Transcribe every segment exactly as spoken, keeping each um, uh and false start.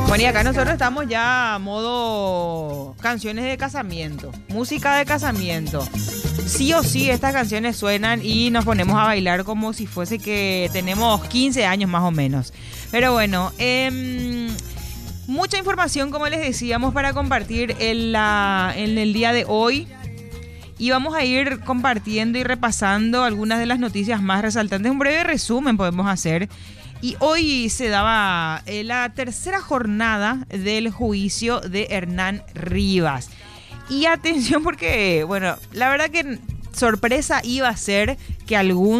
Bueno, y acá nosotros estamos ya a modo canciones de casamiento, música de casamiento. Sí o sí estas canciones suenan y nos ponemos a bailar como si fuese que tenemos quince años más o menos. Pero bueno, eh, mucha información, como les decíamos, para compartir en, la, en el día de hoy. Y vamos a ir compartiendo y repasando algunas de las noticias más resaltantes. Un breve resumen podemos hacer. Y hoy se daba eh, la tercera jornada del juicio de Hernán Rivas. Y atención porque, bueno, la verdad que sorpresa iba a ser que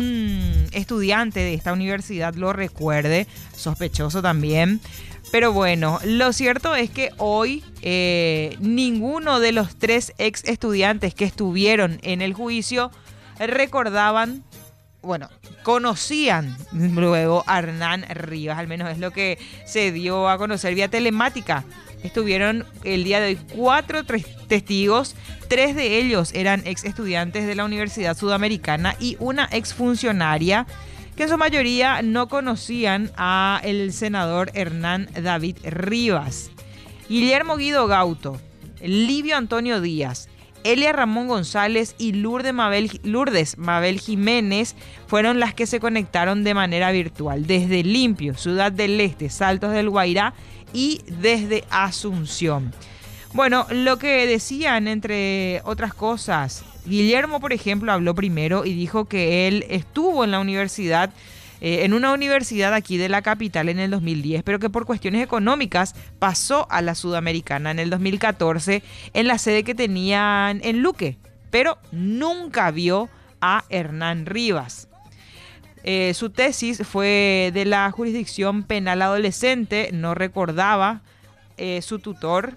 algún estudiante de esta universidad lo recuerde, sospechoso también. Pero bueno, lo cierto es que hoy eh, ninguno de los tres ex estudiantes que estuvieron en el juicio recordaban, bueno, conocían luego a Hernán Rivas, al menos es lo que se dio a conocer vía telemática. Estuvieron el día de hoy cuatro testigos, tres de ellos eran ex estudiantes de la Universidad Sudamericana y una ex funcionaria que en su mayoría no conocían a el senador Hernán David Rivas. Guillermo Guido Gauto, Livio Antonio Díaz, Elia Ramón González y Lourdes Mabel, Lourdes Mabel Jiménez fueron las que se conectaron de manera virtual desde Limpio, Ciudad del Este, Saltos del Guairá y desde Asunción. Bueno, lo que decían, entre otras cosas, Guillermo, por ejemplo, habló primero y dijo que él estuvo en la universidad, eh, en una universidad aquí de la capital en el dos mil diez, pero que por cuestiones económicas pasó a la Sudamericana en el dos mil catorce en la sede que tenían en Luque, pero nunca vio a Hernán Rivas. Eh, su tesis fue de la jurisdicción penal adolescente, no recordaba eh, su tutor.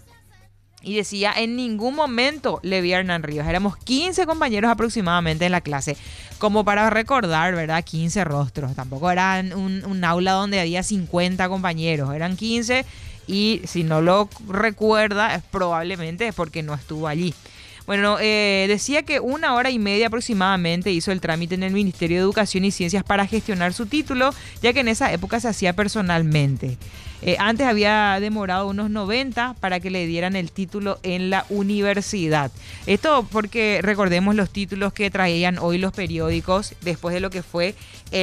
Y decía, en ningún momento le vi a Hernán Rivas. Éramos quince compañeros aproximadamente en la clase. Como para recordar, ¿verdad? quince rostros. Tampoco eran un, un aula donde había cincuenta compañeros. Eran quince y si no lo recuerda, es probablemente es porque no estuvo allí. Bueno, eh, decía que una hora y media aproximadamente hizo el trámite en el Ministerio de Educación y Ciencias para gestionar su título, ya que en esa época se hacía personalmente. Eh, antes había demorado unos noventa para que le dieran el título en la universidad. Esto porque recordemos los títulos que traían hoy los periódicos después de lo que fue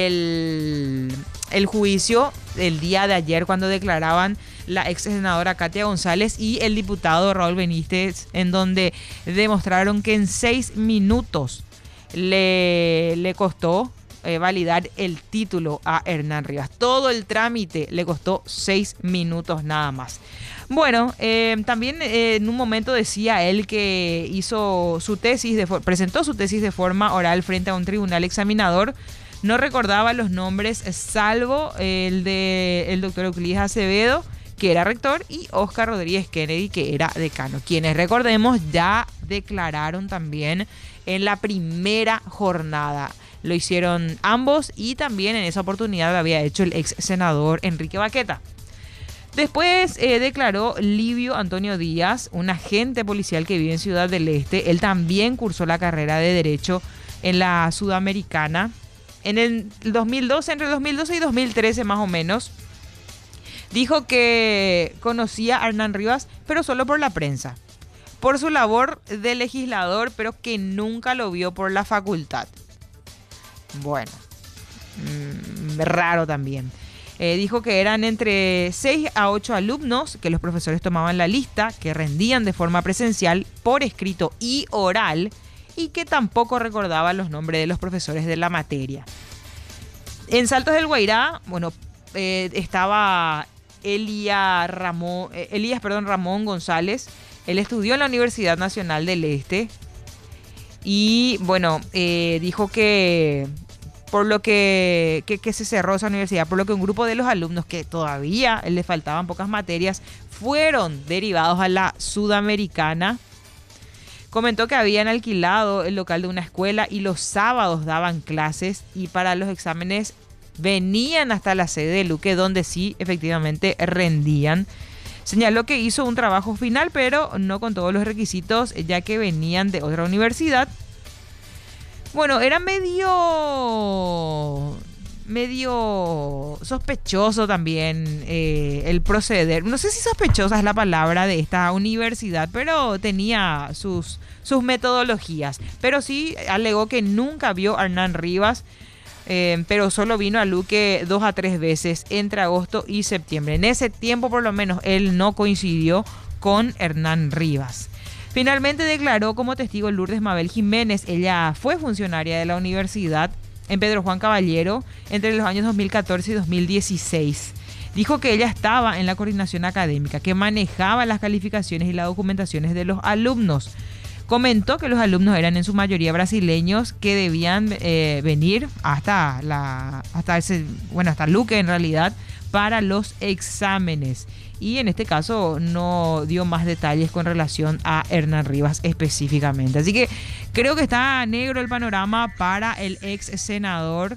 el, el juicio el día de ayer, cuando declaraban la ex senadora Katia González y el diputado Raúl Benítez, en donde demostraron que en seis minutos le, le costó Eh, validar el título a Hernán Rivas. Todo el trámite le costó seis minutos nada más. Bueno, eh, también eh, en un momento decía él que hizo su tesis, de, presentó su tesis de forma oral frente a un tribunal examinador. No recordaba los nombres, salvo el de el doctor Euclides Acevedo, que era rector, y Oscar Rodríguez Kennedy, que era decano, quienes, recordemos, ya declararon también en la primera jornada. Lo hicieron ambos y también en esa oportunidad lo había hecho el ex senador Enrique Baqueta. Después eh, declaró Livio Antonio Díaz, un agente policial que vive en Ciudad del Este. Él también cursó la carrera de Derecho en la Sudamericana en el dos mil doce, entre dos mil doce y dos mil trece más o menos. Dijo que conocía a Hernán Rivas, pero solo por la prensa, por su labor de legislador, pero que nunca lo vio por la facultad. Bueno, mmm, raro también. Eh, dijo que eran entre seis a ocho alumnos que los profesores tomaban la lista, que rendían de forma presencial, por escrito y oral, y que tampoco recordaba los nombres de los profesores de la materia. En Saltos del Guairá, bueno, eh, estaba Elia Ramón, eh, Elías, perdón, Ramón González. Él estudió en la Universidad Nacional del Este. Y bueno, eh, dijo que por lo que, que, que se cerró esa universidad, por lo que un grupo de los alumnos que todavía les faltaban pocas materias fueron derivados a la Sudamericana. Comentó que habían alquilado el local de una escuela y los sábados daban clases, y para los exámenes venían hasta la sede de Luque, donde sí efectivamente rendían. Señaló que hizo un trabajo final, pero no con todos los requisitos, ya que venían de otra universidad. Bueno, era medio medio sospechoso también eh, el proceder. No sé si sospechosa es la palabra de esta universidad, pero tenía sus, sus metodologías. Pero sí alegó que nunca vio a Hernán Rivas, eh, pero solo vino a Luque dos a tres veces entre agosto y septiembre. En ese tiempo, por lo menos, él no coincidió con Hernán Rivas. Finalmente declaró como testigo Lourdes Mabel Jiménez. Ella fue funcionaria de la universidad en Pedro Juan Caballero entre los años dos mil catorce y dos mil dieciséis. Dijo que ella estaba en la coordinación académica, que manejaba las calificaciones y las documentaciones de los alumnos. Comentó que los alumnos eran en su mayoría brasileños que debían eh, venir hasta la hasta ese bueno hasta Luque en realidad para los exámenes. Y en este caso no dio más detalles con relación a Hernán Rivas específicamente. Así que creo que está negro el panorama para el ex senador,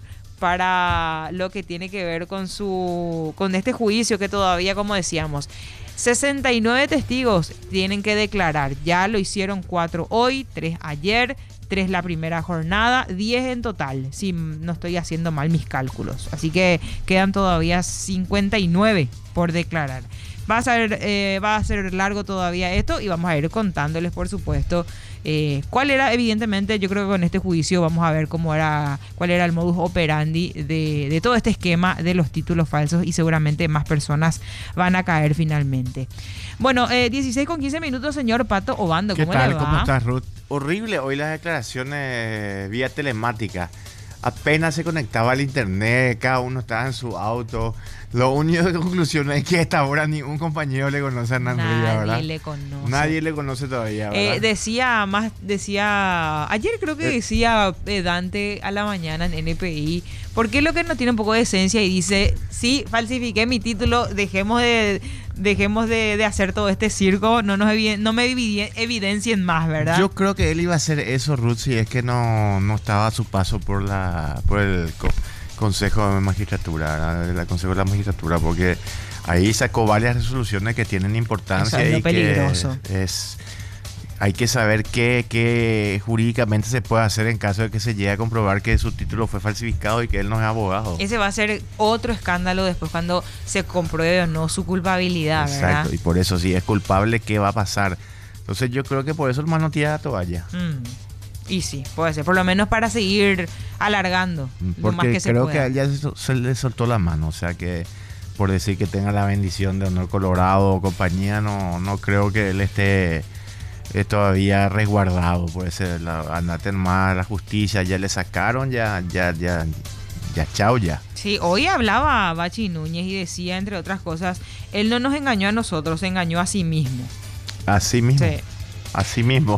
para lo que tiene que ver con su con este juicio que todavía, como decíamos, sesenta y nueve testigos tienen que declarar. Ya lo hicieron cuatro hoy, tres ayer, tres la primera jornada, diez en total, si no estoy haciendo mal mis cálculos. Así que quedan todavía cincuenta y nueve por declarar. Va a ser, eh, va a ser largo todavía esto y vamos a ir contándoles, por supuesto, eh, cuál era, evidentemente, yo creo que con este juicio vamos a ver cómo era, cuál era el modus operandi de, de todo este esquema de los títulos falsos y seguramente más personas van a caer finalmente. Bueno, eh, dieciséis con quince minutos, señor Pato Obando, ¿cómo ¿Qué tal? le va? ¿Cómo estás, Ruth? Horrible hoy las declaraciones vía telemática. Apenas se conectaba al internet, cada uno estaba en su auto. Lo único que conclusión es que a esta hora ni un compañero le conoce a Hernán Rivas, ¿verdad? Nadie le conoce. Nadie le conoce todavía, ¿verdad? Eh, decía más, decía, ayer creo que Eh. decía eh, Dante a la mañana en N P I, porque es lo que no tiene un poco de esencia y dice, sí, falsifiqué mi título, dejemos de, dejemos de, de hacer todo este circo, no nos eviden- no me eviden- evidencien más, ¿verdad? Yo creo que él iba a hacer eso, Ruth, si es que no, no estaba a su paso por la por el co- Consejo de Magistratura, ¿verdad? El Consejo de la Magistratura, porque ahí sacó varias resoluciones que tienen importancia. Eso es lo y peligroso. Que es, hay que saber qué, qué jurídicamente se puede hacer en caso de que se llegue a comprobar que su título fue falsificado y que él no es abogado. Ese va a ser otro escándalo después cuando se compruebe o no su culpabilidad, ¿verdad? Exacto, y por eso si es culpable, ¿qué va a pasar? Entonces yo creo que por eso el hermano tira la toalla. Mm. Y sí, puede ser, por lo menos para seguir alargando lo más Porque que se creo pueda. que a él ya se, se le soltó la mano, o sea que por decir que tenga la bendición de Honor Colorado o compañía, no, no creo que él esté eh, todavía resguardado por ese lado. Andate más, la justicia ya le sacaron, ya, ya, ya, ya, chao ya. Sí, hoy hablaba Bachi Núñez y decía, entre otras cosas, él no nos engañó a nosotros, se engañó a sí mismo. Así mismo, Sí. así mismo.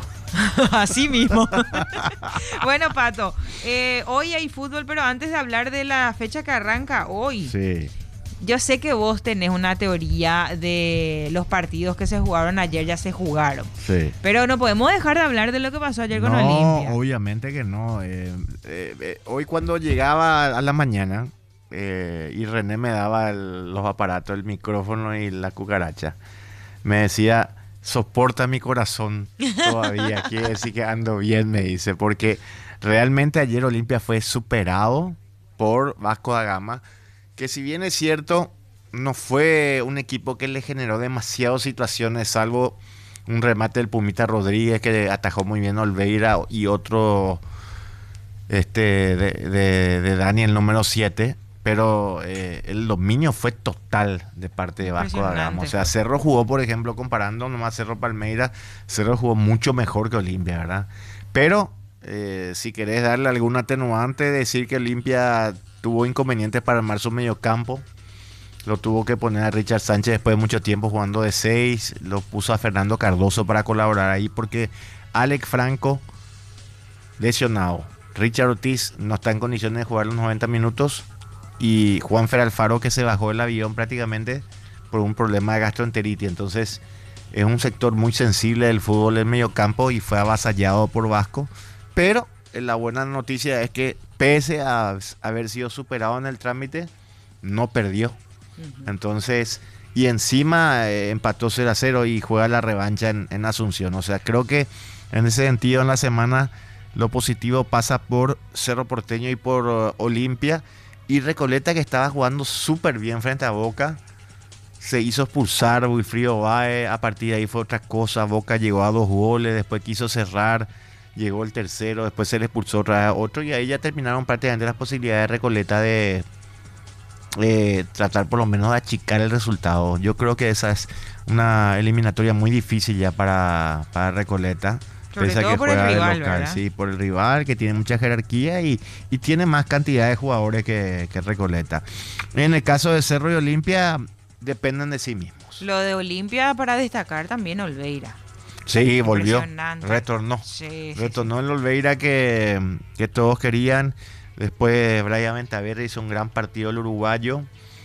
Así mismo. Bueno, Pato, eh, hoy hay fútbol, pero antes de hablar de la fecha que arranca hoy, Sí. yo sé que vos tenés una teoría de los partidos que se jugaron ayer, ya se jugaron. Sí. Pero no podemos dejar de hablar de lo que pasó ayer con No, Olimpia. obviamente que no. Eh, eh, eh, hoy cuando llegaba a la mañana eh, y René me daba el- los aparatos, el micrófono y la cucaracha, me decía, soporta mi corazón todavía, quiere decir que ando bien, me dice, porque realmente ayer Olimpia fue superado por Vasco da Gama, que si bien es cierto, no fue un equipo que le generó demasiadas situaciones, salvo un remate del Pumita Rodríguez que atajó muy bien a Olveira y otro este de, de, de Dani, el número siete, pero eh, el dominio fue total de parte de Vasco da Gama. O sea, Cerro jugó, por ejemplo, comparando nomás Cerro Palmeiras, Cerro jugó mucho mejor que Olimpia, ¿verdad? Pero eh, si querés darle algún atenuante, decir que Olimpia tuvo inconvenientes para armar su mediocampo. Lo tuvo que poner a Richard Sánchez después de mucho tiempo jugando de seis. Lo puso a Fernando Cardoso para colaborar ahí porque Alex Franco lesionado. Richard Ortiz no está en condiciones de jugar los noventa minutos. Y Juanfer Alfaro, que se bajó del avión prácticamente por un problema de gastroenteritis. Entonces es un sector muy sensible del fútbol en mediocampo y fue avasallado por Vasco. Pero la buena noticia es que pese a haber sido superado en el trámite, no perdió. Entonces, y encima eh, empató cero a cero y juega la revancha en, en Asunción. O sea, creo que en ese sentido en la semana lo positivo pasa por Cerro Porteño y por uh, Olimpia. Y Recoleta, que estaba jugando súper bien frente a Boca, se hizo expulsar Wilfrido Báez. A partir de ahí fue otra cosa. Boca llegó a dos goles, después quiso cerrar, llegó el tercero, después se le expulsó otra vez a otro, y ahí ya terminaron prácticamente las posibilidades de Recoleta de eh, tratar por lo menos de achicar el resultado. Yo creo que esa es una eliminatoria muy difícil ya para, para Recoleta. Sobre Pese a todo que por el juega de rival, local, ¿verdad? sí, por el rival, que tiene mucha jerarquía y, y tiene más cantidad de jugadores que, que Recoleta. En el caso de Cerro y Olimpia, dependen de sí mismos. Lo de Olimpia, para destacar también Olveira. Sí, volvió, Impresionante. retornó. Sí, sí, Retornó sí. el Olveira que, que todos querían. Después Brian Ventaverde hizo un gran partido el uruguayo.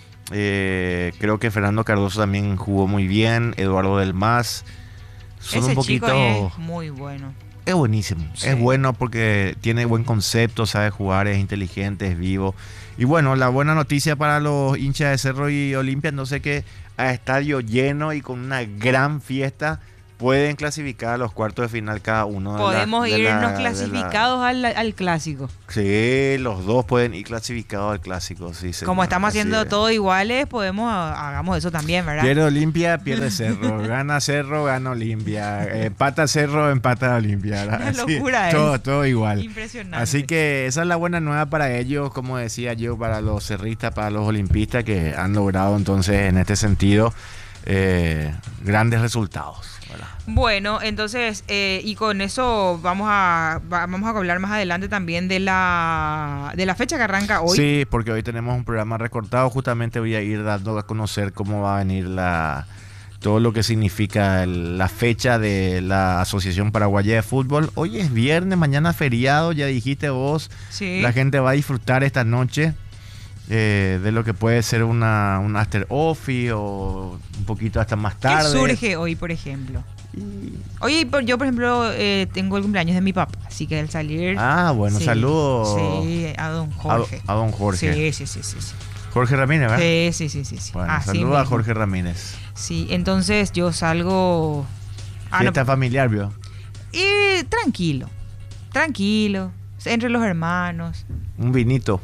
Eh, creo que Fernando Cardoso también jugó muy bien. Eduardo Del Mas. Son Ese un poquito... chico es muy bueno. Es buenísimo, Sí. es bueno porque tiene buen concepto, sabe jugar, es inteligente, es vivo. Y bueno, la buena noticia para los hinchas de Cerro y Olimpia, no sé, que a estadio lleno y con una gran fiesta pueden clasificar a los cuartos de final cada uno. de la- Podemos de la- irnos de la- clasificados al, al clásico. Sí, los dos pueden ir clasificados al clásico, sí, señor. Como estamos Así haciendo es. todo iguales, podemos hagamos eso también, ¿verdad? Pierde Olimpia, pierde Cerro. Gana Cerro, gana Olimpia. Empata Cerro, empata Olimpia. Una Así, locura todo, es. todo igual. Impresionante. Así que esa es la buena nueva para ellos, como decía yo, para los cerristas, para los olimpistas, que han logrado entonces en este sentido eh, grandes resultados, ¿verdad? Bueno, entonces, eh, y con eso vamos a va- vamos a hablar más adelante también de la de la fecha que arranca hoy. Sí, porque hoy tenemos un programa recortado. Justamente voy a ir dando a conocer cómo va a venir la todo lo que significa el- la fecha de la Asociación Paraguaya de Fútbol. Hoy es viernes, mañana feriado, ya dijiste vos. Sí. La gente va a disfrutar esta noche eh, de lo que puede ser una, un after office o un poquito hasta más ¿Qué tarde. surge hoy, por ejemplo? Y- Hoy, por- yo, por ejemplo, eh, tengo el cumpleaños de mi papá, así que al salir... Ah, bueno, sí, saludos Sí, a don a, Jorge. a don Jorge. Sí, sí, sí, sí. sí. Jorge Ramírez, ¿verdad? Sí, sí, sí, sí, sí. Bueno, Así saludos a mismo. Jorge Ramírez. Sí, entonces yo salgo... Ah, no, Fiesta familiar, ¿vio? y tranquilo, tranquilo, entre los hermanos. Un vinito.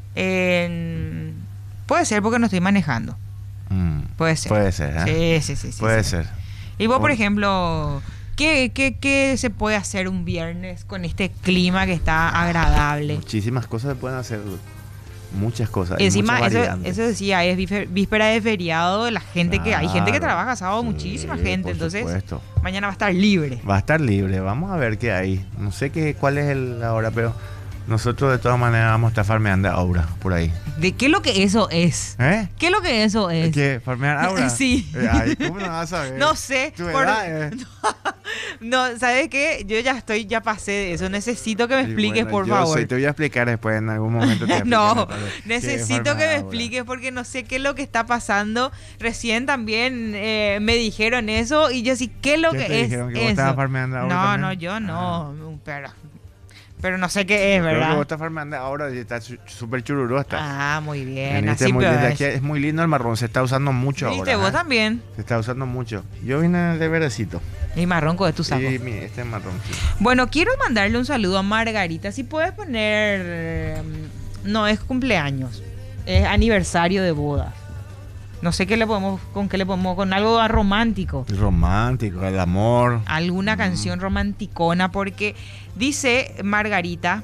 En- Puede ser porque no estoy manejando. Mm, Puede ser. Puede ser, ¿eh? Sí, sí, sí, sí. Puede sí. ser. Y vos, por Bueno. ejemplo, ¿qué, qué, qué se puede hacer un viernes con este clima que está agradable? Muchísimas cosas se pueden hacer. Muchas cosas. hay Encima, muchas eso, variantes. eso decía, es vífe- víspera de feriado, la gente que hay gente que Claro. trabaja sábado, Sí, muchísima gente, por entonces supuesto. mañana va a estar libre. Va a estar libre. Vamos a ver qué hay. No sé qué, cuál es el la hora, pero nosotros de todas maneras vamos a estar farmeando ahora por ahí. ¿De qué es lo que eso es? ¿Eh? ¿Qué es lo que eso es? ¿Qué? ¿Farmear ahora? Sí. Eh, ay, ¿cómo no vas a ver? No sé. Tu por- edad, eh. No, ¿sabes qué? Yo ya estoy, ya pasé de eso. Necesito que me Y expliques, bueno, por yo favor. sé, te voy a explicar después en algún momento. te voy a No, explicar, Natalia, qué es necesito que farmear me ahora. expliques porque no sé qué es lo que está pasando. Recién también eh, me dijeron eso y yo sí, ¿qué es lo ¿Qué que te es dijeron, que vos eso? estabas farmeando ahora No, también? no, yo Ah. no. Pero, pero no sé qué es, Creo que vos ¿verdad? estás farmeando ahora y está su- súper chururú. Está. Ah, muy bien. Veniste Así muy pero lindo. es. Aquí es muy lindo el marrón, se está usando mucho ¿Viste? ahora. Vos ¿eh? también. Se está usando mucho. Yo vine de verdecito. Y marronco de tu saco. Y mi, este es marrón, sí. Bueno, quiero mandarle un saludo a Margarita. Si puedes poner... eh, No es cumpleaños, es aniversario de boda. No sé qué le podemos... Con qué le podemos... Con algo romántico. El romántico, el amor. Alguna Mm. canción romanticona porque dice Margarita...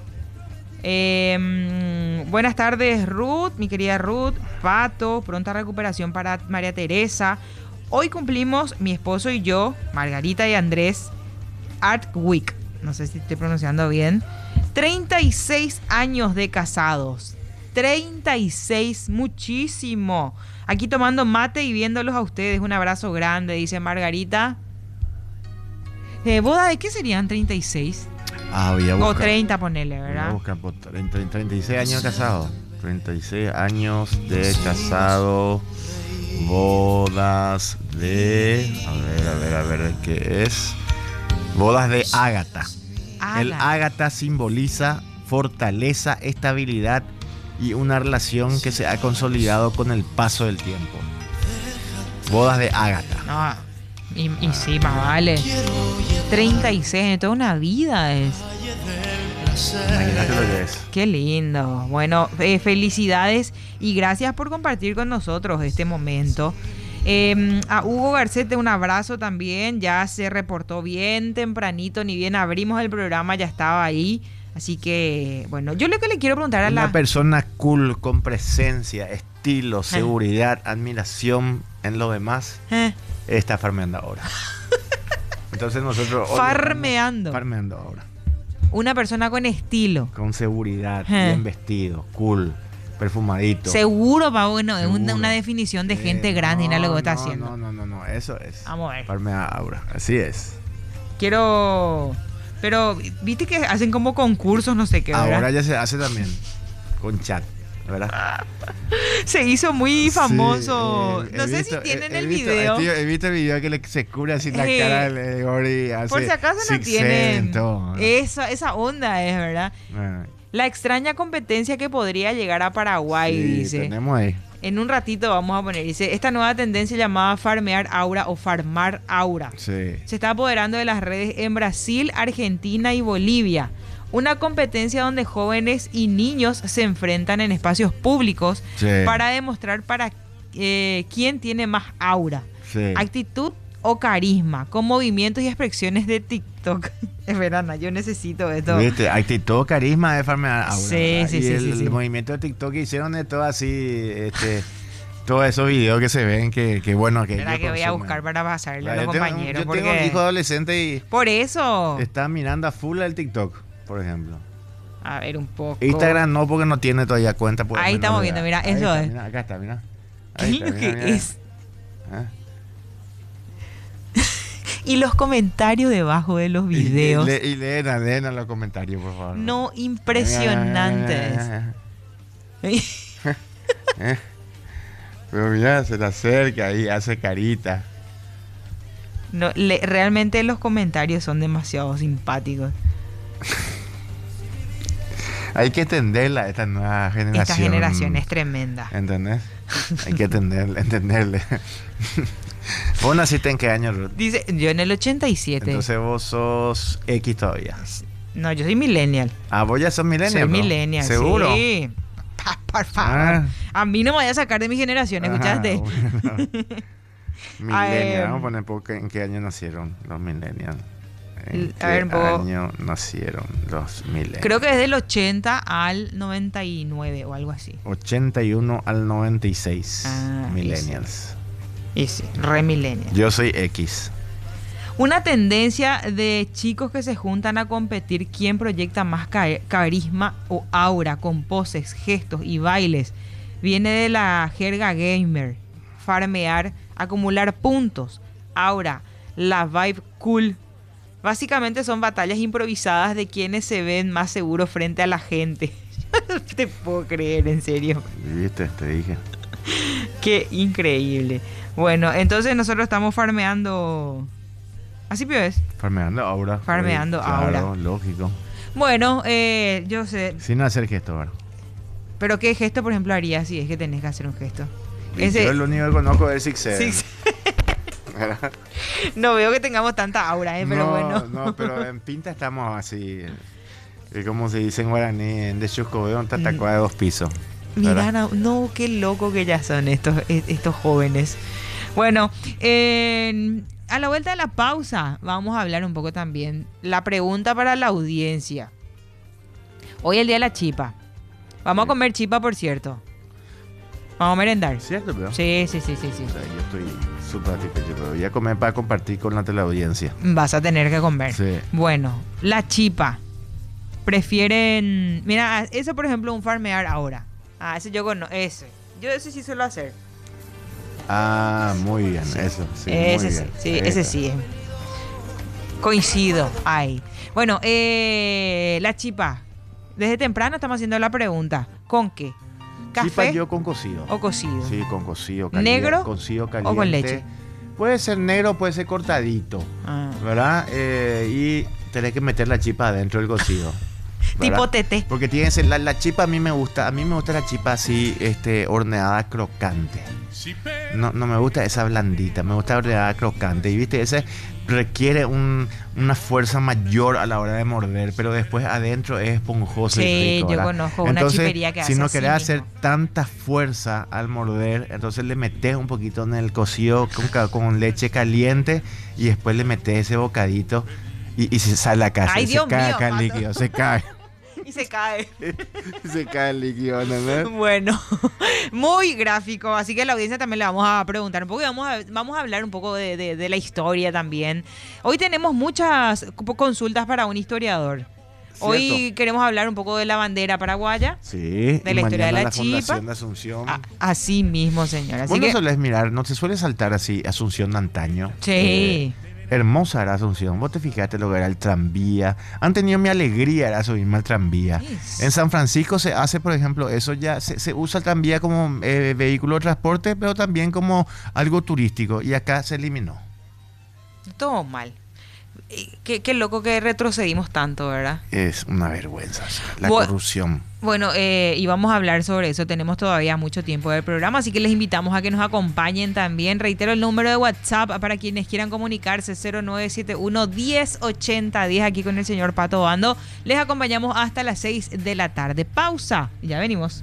eh, buenas tardes, Ruth, mi querida Ruth, Pato, pronta recuperación para María Teresa. Hoy cumplimos mi esposo y yo, Margarita y Andrés, Art Week, no sé si estoy pronunciando bien, treinta y seis años de casados. treinta y seis, muchísimo. Aquí tomando mate y viéndolos a ustedes. Un abrazo grande, dice Margarita. Eh, ¿Boda de qué serían treinta y seis? Ah, voy a O buscar. treinta, ponele, Voy a ¿verdad? buscar por treinta, treinta y seis años de casado. treinta y seis años de casado. Bodas de... A ver, a ver, a ver, ¿qué es? Bodas de Ágata. El Ágata. ágata simboliza fortaleza, estabilidad y una relación que se ha consolidado con el paso del tiempo. Bodas de Ágata. No, y, y sí, más vale. treinta y seis, toda una vida es. Imagínate lo que es. Qué lindo. Bueno, eh, felicidades y gracias por compartir con nosotros este momento. Eh, a Hugo Garcete un abrazo también, ya se reportó bien tempranito, ni bien abrimos el programa, ya estaba ahí. Así que, bueno, yo lo que le quiero preguntar a Una la... persona cool, con presencia, estilo, seguridad, admiración en lo demás, Eh, está farmeando ahora. Entonces nosotros... hoy Farmeando. estamos Farmeando ahora. Una persona con estilo. Con seguridad, Eh. bien vestido, cool, perfumadito. Seguro, pa, bueno, es una, Seguro. una definición de Eh, gente grande y no lo que está haciendo. No, no, no, no, eso es. Vamos a ver. Farmea aura, así es. Quiero... Pero, viste que hacen como concursos, no sé qué, ¿verdad? Ahora ya se hace también con chat, ¿verdad? Se hizo muy famoso. Sí, eh, no he sé visto- si tienen he- he el visto- video. He, he visto el video que le, se cubre así la Eh, cara de Gori. Hace Por si acaso no Six tienen Sense, todo, ¿no? esa, esa onda, es verdad. Eh, La extraña competencia que podría llegar a Paraguay, sí, dice. tenemos ahí. En un ratito vamos a poner, dice, esta nueva tendencia llamada farmear aura o farmar aura. Sí. Se está apoderando de las redes en Brasil, Argentina y Bolivia. Una competencia donde jóvenes y niños se enfrentan en espacios públicos Sí. para demostrar para eh, quién tiene más aura, Sí. actitud o carisma, con movimientos y expresiones de TikTok. Es verdad, yo necesito esto. ¿Viste? Actitud, carisma de farmear aura. Sí, ¿verdad? sí, y sí, el, sí, sí. el movimiento de TikTok que hicieron de todo así, este, todos esos videos que se ven, que, que bueno, que Espera ellos que voy a consumen. buscar para pasarle a los Yo tengo- compañeros. Yo tengo un Porque... hijo adolescente y Por eso. está mirando a full el TikTok, por ejemplo. A ver, un poco. Instagram no, porque no tiene todavía cuenta. Por Ahí estamos viendo, mira, Ahí eso está, es. mira, acá está, mira. ¿Qué Ahí es está, lo mira, que mira. es? ¿Ah? Y los comentarios debajo de los videos. Y, le- y leen, leen a los comentarios, por favor. No, impresionantes. Eh, Pero mira, se le acerca ahí, hace carita. No, le- realmente los comentarios son demasiado simpáticos. Hay que entenderla a esta nueva generación. Esta generación es tremenda. ¿Entendés? Hay que entenderle, entenderle. ¿Vos naciste en qué año, Ruth? Dice, yo en el ochenta y siete. Entonces vos sos X todavía. No, yo soy millennial. Ah, vos ya sos millennial. Soy bro. millennial, ¿Seguro? sí. Pa- Por favor. Ah. A mí no me vaya a sacar de mi generación, ¿escuchaste? Ah, bueno. Ah, Millennial, eh, vamos a poner poco en qué año nacieron los millennials. ¿En a ver, un qué poco. año nacieron los millennials? Creo que es del ochenta al noventa y nueve o algo así. ochenta y uno al noventa y seis. Ah, millennials. Y sí, re millennial. Yo soy X. Una tendencia de chicos que se juntan a competir quién proyecta más ca- carisma o aura con poses, gestos y bailes. Viene de la jerga gamer. Farmear, acumular puntos, aura, la vibe cool. Básicamente son batallas improvisadas de quienes se ven más seguros frente a la gente. No te puedo creer, en serio. ¿Viste? Te dije. Qué increíble. Bueno, entonces nosotros estamos farmeando... Así es. Farmeando aura. Farmeando Oye, claro, aura. lógico. Bueno, eh, yo sé. Sin hacer gesto ahora. Pero ¿qué gesto, por ejemplo, harías si es que tenés que hacer un gesto? Yo lo único que conozco es Six Seven. Sí, no veo que tengamos tanta aura, eh, pero no, bueno. No, pero en Pinta estamos así. eh, Como se dice en guaraní, en de Chusco veo un tatacuá de dos pisos. Mira, ¿verdad? no, no, qué loco que ya son estos, estos jóvenes. Bueno, eh, a la vuelta de la pausa vamos a hablar un poco también. La pregunta para la audiencia. Hoy es el día de la chipa. Vamos a comer chipa, por cierto. Vamos a merendar. ¿Cierto, pero? Sí, sí, sí, sí, sí. O sea, yo estoy súper satisfecho, pero voy a comer para compartir con la teleaudiencia. Vas a tener que comer. Sí. Bueno, la chipa. Prefieren... Mira, eso por ejemplo, un farmear ahora. Ah, ese yo conozco. Ese. Yo ese sí suelo hacer. Ah, muy bien, eso. Sí, ese muy sí, bien. sí, Ahí ese está. sí. Coincido. Ay. Bueno, eh, la chipa. Desde temprano estamos haciendo la pregunta. ¿Con qué? ¿Café Chipa yo con cocido. o cocido? Sí, con cocido caliente. ¿Negro Cocido caliente. o con leche? Puede ser negro, puede ser cortadito, Ah. ¿verdad? Eh, y tenés que meter la chipa adentro del cocido. ¿verdad? Tipo tete. Porque tiene que ser- la, la chipa a mí me gusta, a mí me gusta la chipa así, este, horneada crocante. no, no me gusta esa blandita, me gusta ordeñada crocante. Y viste, ese requiere un, una fuerza mayor a la hora de morder, pero después adentro es esponjoso Sí, y rico, yo ¿verdad? conozco una Entonces, chipería que si hace no así querés hacer mismo. tanta fuerza al morder, entonces le metes un poquito en el cocido con, ca- con leche caliente y después le metes ese bocadito y, y se sale acá, Ay, se, Dios se cae mío, acá el Pato. líquido, se cae, Y se cae. se cae el líquido, ¿no? Bueno, muy gráfico, así que a la audiencia también le vamos a preguntar un poco y vamos a, vamos a hablar un poco de, de- de la historia también. Hoy tenemos muchas co- consultas para un historiador. Hoy Cierto. queremos hablar un poco de la bandera paraguaya. Sí, De y la historia de mañana la Fundación chipa. de Asunción. A- así mismo, señora. Así Vos no que, solés mirar, no te suele saltar así Asunción de antaño. sí. Eh, hermosa era Asunción. Vos te fijaste lo que era el tranvía. Han tenido mi alegría era subirme al tranvía. Es- En San Francisco se hace, por ejemplo, eso ya se, se usa el tranvía como eh, vehículo de transporte, pero también como algo turístico. Y acá se eliminó. Todo mal. Eh, Qué, qué loco que retrocedimos tanto, ¿verdad? Es una vergüenza. o sea, la Bu- corrupción. Bueno, eh, y vamos a hablar sobre eso. Tenemos todavía mucho tiempo del programa, así que les invitamos a que nos acompañen también. Reitero el número de WhatsApp para quienes quieran comunicarse, cero nueve siete uno, diez ochenta diez, aquí con el señor Pato Bando. Les acompañamos hasta las seis de la tarde. Pausa, y ya venimos.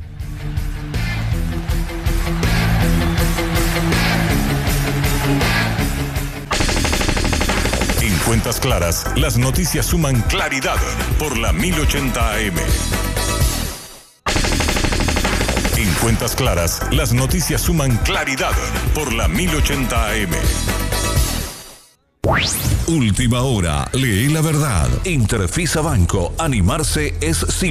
En Cuentas Claras, las noticias suman claridad por la mil ochenta A M. En Cuentas Claras, las noticias suman claridad por la mil ochenta A M. Última hora, lee la verdad. Interfisa Banco, animarse es simple.